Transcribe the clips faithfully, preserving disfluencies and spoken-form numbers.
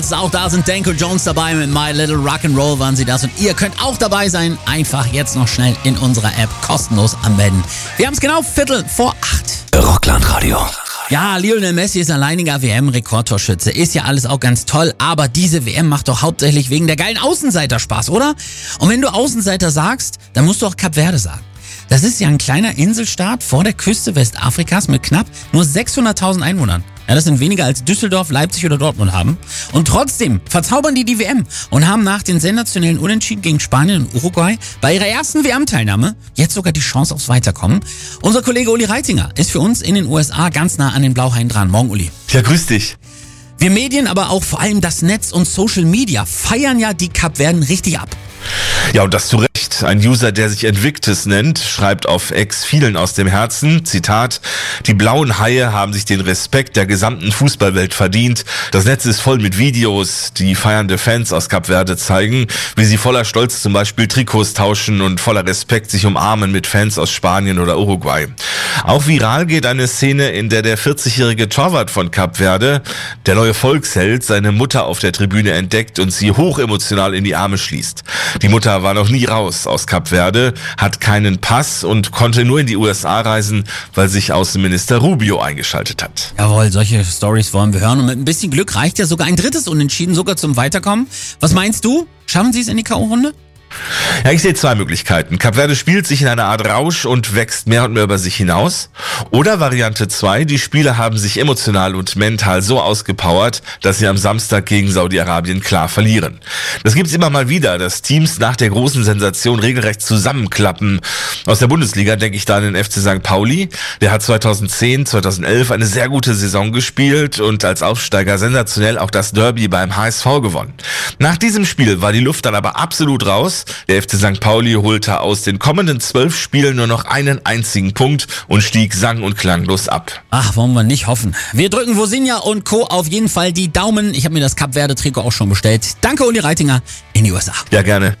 Auch da sind Danko Jones dabei, mit My Little Rock'n'Roll waren sie das. Und ihr könnt auch dabei sein. Einfach jetzt noch schnell in unserer App kostenlos anmelden. Wir haben es genau Viertel vor acht. Rockland-Radio. Ja, Lionel Messi ist alleiniger W M-Rekordtorschütze. Ist ja alles auch ganz toll, aber diese W M macht doch hauptsächlich wegen der geilen Außenseiter Spaß, oder? Und wenn du Außenseiter sagst, dann musst du auch Kap Verde sagen. Das ist ja ein kleiner Inselstaat vor der Küste Westafrikas mit knapp nur sechshunderttausend Einwohnern. Ja, das sind weniger als Düsseldorf, Leipzig oder Dortmund haben. Und trotzdem verzaubern die die W M und haben nach den sensationellen Unentschieden gegen Spanien und Uruguay bei ihrer ersten W M-Teilnahme jetzt sogar die Chance aufs Weiterkommen. Unser Kollege Uli Reitinger ist für uns in den U S A ganz nah an den Blauhaien dran. Morgen, Uli. Ja, grüß dich. Wir Medien, aber auch vor allem das Netz und Social Media feiern ja die Kapverden richtig ab. Ja, und das zu Recht. Ein User, der sich Invictus nennt, schreibt auf X vielen aus dem Herzen, Zitat, die blauen Haie haben sich den Respekt der gesamten Fußballwelt verdient. Das Netz ist voll mit Videos, die feiernde Fans aus Kap Verde zeigen, wie sie voller Stolz zum Beispiel Trikots tauschen und voller Respekt sich umarmen mit Fans aus Spanien oder Uruguay. Auch viral geht eine Szene, in der der vierzigjährige Torwart von Kap Verde, der neue Volksheld, seine Mutter auf der Tribüne entdeckt und sie hochemotional in die Arme schließt. Die Mutter war noch nie raus aus Kap Verde, hat keinen Pass und konnte nur in die U S A reisen, weil sich Außenminister Rubio eingeschaltet hat. Jawohl, solche Stories wollen wir hören. Und mit ein bisschen Glück reicht ja sogar ein drittes Unentschieden, sogar zum Weiterkommen. Was meinst du? Schaffen sie es in die K O-Runde? Ja, ich sehe zwei Möglichkeiten. Kap Verde spielt sich in einer Art Rausch und wächst mehr und mehr über sich hinaus. Oder Variante zwei, die Spieler haben sich emotional und mental so ausgepowert, dass sie am Samstag gegen Saudi-Arabien klar verlieren. Das gibt's immer mal wieder, dass Teams nach der großen Sensation regelrecht zusammenklappen. Aus der Bundesliga denke ich da an den F C Sankt Pauli. Der hat zweitausendzehn, zweitausendelf eine sehr gute Saison gespielt und als Aufsteiger sensationell auch das Derby beim H S V gewonnen. Nach diesem Spiel war die Luft dann aber absolut raus. Der F C Sankt Pauli holte aus den kommenden zwölf Spielen nur noch einen einzigen Punkt und stieg sang- und klanglos ab. Ach, wollen wir nicht hoffen. Wir drücken Vosinha und Co. auf jeden Fall die Daumen. Ich habe mir das Kap Verde Trikot auch schon bestellt. Danke, Uli Reitinger in die U S A. Ja, gerne.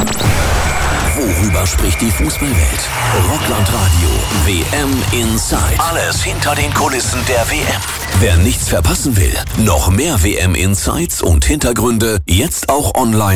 Worüber spricht die Fußballwelt? Rockland-Radio, W M Inside. Alles hinter den Kulissen der W M. Wer nichts verpassen will, noch mehr W M Insights und Hintergründe, jetzt auch online.